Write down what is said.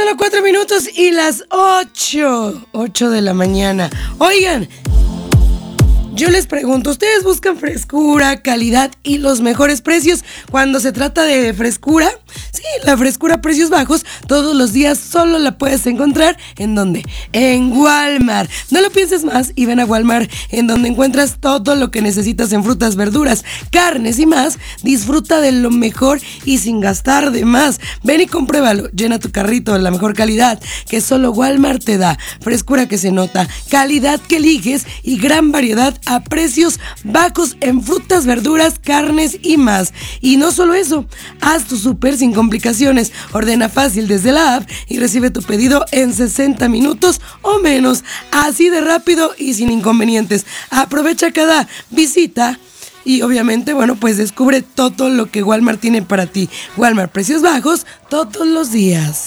Solo 4 minutos y las 8 de la mañana. Oigan, yo les pregunto, ¿ustedes buscan frescura, calidad y los mejores precios cuando se trata de frescura? Sí, la frescura a precios bajos todos los días solo la puedes encontrar ¿en dónde? En Walmart. No lo pienses más y ven a Walmart, en donde encuentras todo lo que necesitas en frutas, verduras, carnes y más. Disfruta de lo mejor y sin gastar de más. Ven y compruébalo. Llena tu carrito de la mejor calidad que solo Walmart te da. Frescura que se nota, calidad que eliges y gran variedad a precios bajos en frutas, verduras, carnes y más. Y no solo eso, haz tu súper sin complicaciones. Ordena fácil desde la app y recibe tu pedido en 60 minutos o menos. Así de rápido y sin inconvenientes. Aprovecha cada visita. Y obviamente, bueno, pues descubre todo lo que Walmart tiene para ti. Walmart, precios bajos todos los días.